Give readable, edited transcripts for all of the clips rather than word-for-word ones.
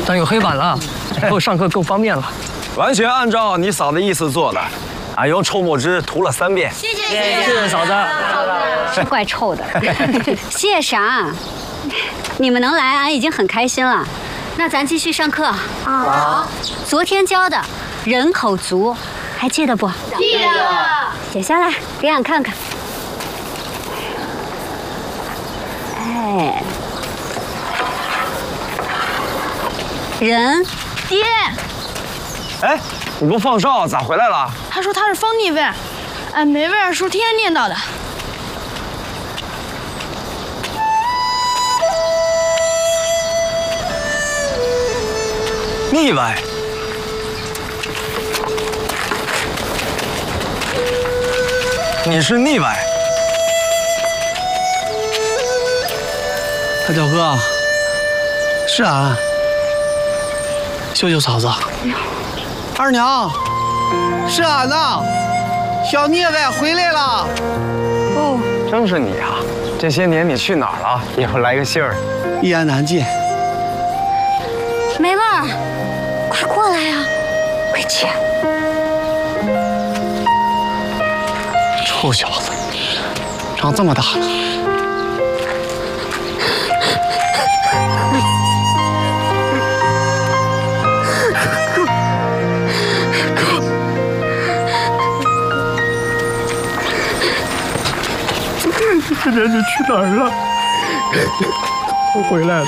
咱有黑板了，以后上课更方便了。 完全按照你嫂的意思做的，俺用臭墨汁涂了3遍。 谢谢嫂子。 是怪臭的。谢啥？你们能来，俺已经很开心了。那咱继续上课。好。昨天教的人口族，还记得不？ 记得。 写下来，给俺看看。哎，人爹， 哎，你不放哨，咋回来了？ 他说他是方逆位，俺梅威尔叔天天念叨的。 腻歪。你是腻歪。 大表哥，是俺。秀秀嫂子，二娘，是俺呐，小聂外回来了。 哦，正是你啊！这些年你去哪儿了？以后来个信儿。 一言难尽。 梅味儿，快过来呀！快去！ 臭小子，长这么大了。 这年你去哪儿了？我回来了。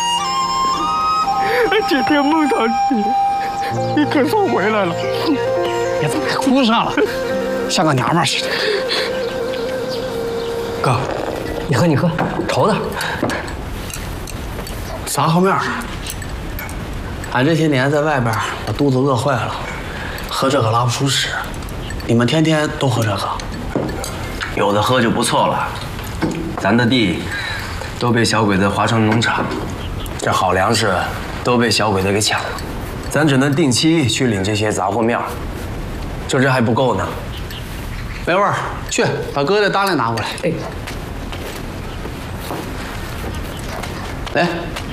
今天梦到你，你可算回来了。 别怎么还哭上了，像个娘们似的。 哥，你喝，稠的。 啥后面？俺这些年在外边，把肚子饿坏了，喝这个拉不出屎。你们天天都喝这个？ 有的喝就不错了。咱的地都被小鬼子划成农场，这好粮食都被小鬼子给抢了，咱只能定期去领这些杂货面，就这还不够呢。 梅味儿，去把哥的单来拿过来。哎，来，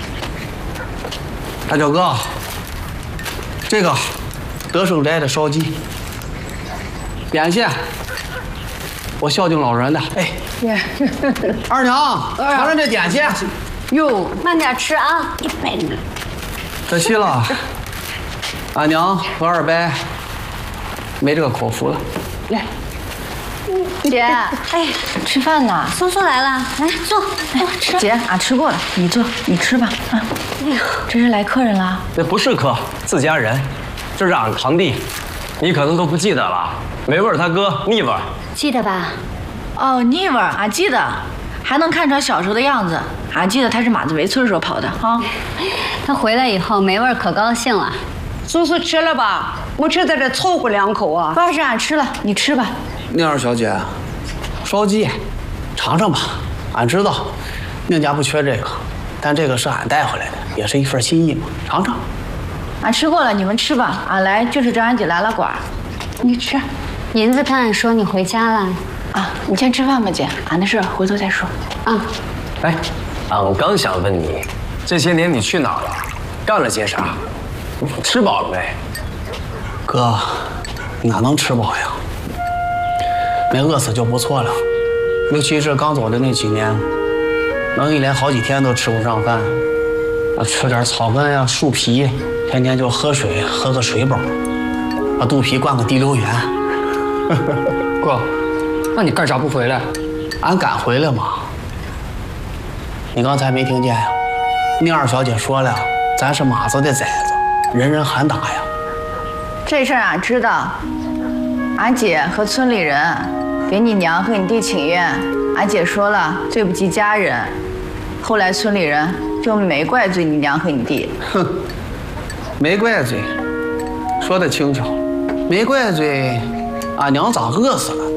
大脚哥，这个德胜斋的烧鸡，点心，我孝敬老人的。哎，二娘，尝尝这点心。 哟，慢点吃啊！100呢。 可惜了，俺娘和二伯没这个口福了。来， 姐，哎，吃饭呢？ 苏苏来了，来坐，吃。 姐，俺吃过了，你坐，你吃吧。啊，哎呀，这是来客人了？ 那不是客，自家人，这是俺堂弟，你可能都不记得了。梅味儿他哥腻味儿， 记得吧？ 哦，腻味儿，俺记得，还能看出来小时候的样子。俺记得他是马子围村时候跑的啊。 他回来以后，梅味儿可高兴了。 叔叔吃了吧？没吃在这凑合2口啊。 不好意思，俺吃了，你吃吧。 宁儿小姐，烧鸡，尝尝吧。俺知道，宁家不缺这个，但这个是俺带回来的，也是一份心意嘛。尝尝。 俺吃过了，你们吃吧。俺来就是找俺姐拉呱。你吃。 银子跟俺说你回家了。 啊，你先吃饭吧，姐，俺的事回头再说。 啊。 哎，俺刚想问你，这些年你去哪儿了？干了些啥？吃饱了没？ 哥，哪能吃饱呀？没饿死就不错了。尤其是刚走的那几年，能一连好几天都吃不上饭，吃点草根呀、树皮，天天就喝水，喝个水饱，把肚皮灌个滴溜圆。 哥，那你干啥不回来？ 俺敢回来吗？你刚才没听见呀？宁二小姐说了，咱是马子的崽子，人人喊打呀。 这事儿俺知道，俺姐和村里人给你娘和你弟请愿，俺姐说了对不起家人，后来村里人就没怪罪你娘和你弟。 哼，没怪罪，说得轻巧，没怪罪，俺娘咋饿死了？